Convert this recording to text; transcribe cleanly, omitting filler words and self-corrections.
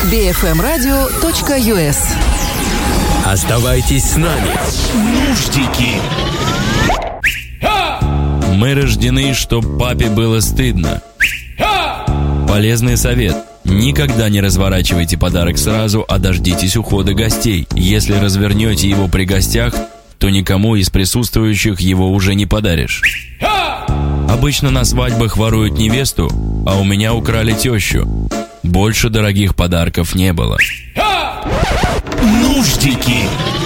bfmradio.us. Оставайтесь с нами. Нуждики. Мы рождены, чтоб папе было стыдно. Полезный совет. Никогда не разворачивайте подарок сразу, а дождитесь ухода гостей. Если развернете его при гостях, то никому из присутствующих его уже не подаришь. Обычно на свадьбах воруют невесту, а у меня украли тещу. Больше дорогих подарков не было. Нуждики.